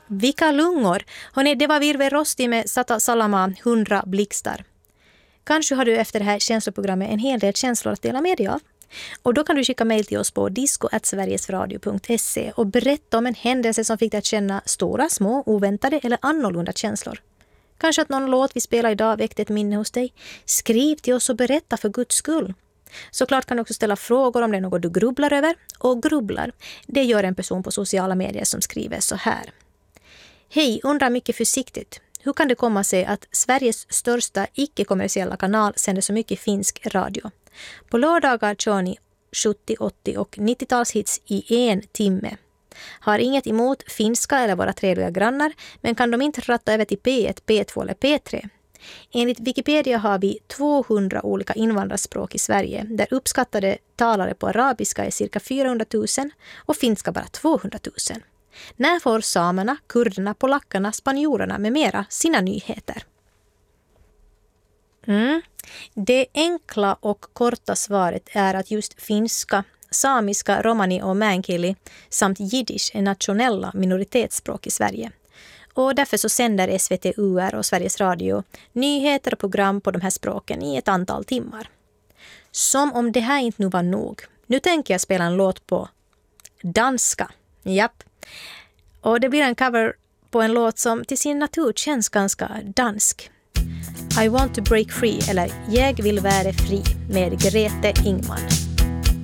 Vilka lungor! Hörrni, det var Virve Rosti med Sata Salama 100 blixtar. Kanske har du efter det här känsloprogrammet en hel del känslor att dela med dig av. Och då kan du skicka mejl till oss på disco@sverigesradio.se och berätta om en händelse som fick dig att känna stora, små, oväntade eller annorlunda känslor. Kanske att någon låt vi spelar idag väckte ett minne hos dig. Skriv till oss och berätta för Guds skull. Såklart kan du också ställa frågor om det är något du grubblar över. Och grubblar, det gör en person på sociala medier som skriver så här. Hej, undrar mycket försiktigt. Hur kan det komma sig att Sveriges största icke-kommersiella kanal sänder så mycket finsk radio? På lördagar kör ni 70-, 80- och 90-talshits i 1 timme. Har inget emot finska eller våra trevliga grannar, men kan de inte ratta över till P1, P2 eller P3? Enligt Wikipedia har vi 200 olika invandrarspråk i Sverige, där uppskattade talare på arabiska är cirka 400 000 och finska bara 200 000. När får samerna, kurderna, polackarna, spanjorerna med mera sina nyheter? Det enkla och korta svaret är att just finska, samiska, romani och meänkieli samt jiddisch är nationella minoritetsspråk i Sverige. Och därför så sänder SVT UR och Sveriges Radio nyheter och program på de här språken i ett antal timmar. Som om det här inte nu var nog. Nu tänker jag spela en låt på danska. Japp. Och det blir en cover på en låt som till sin natur känns ganska dansk. I want to break free, eller Jag vill vara fri med Grete Ingman.